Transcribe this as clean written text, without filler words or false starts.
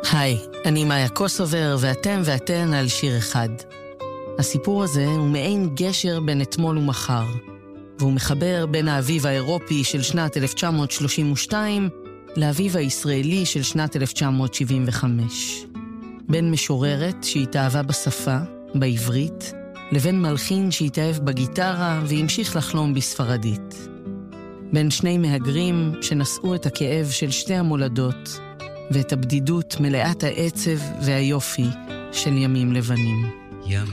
היי, אני מאיה קוסובר, ואתם ואתן על שיר אחד. הסיפור הזה הוא מעין גשר בין אתמול ומחר, והוא מחבר בין האביב האירופי של שנת 1932 לאביב הישראלי של שנת 1975. בין משוררת שהתאהבה בשפה, בעברית, לבין מלחין שהתאהב בגיטרה והמשיך לחלום בספרדית. בין שני מהגרים שנשאו את הכאב של שתי המולדות, ואת הבדידות מלאת העצב והיופי של ימים לבנים.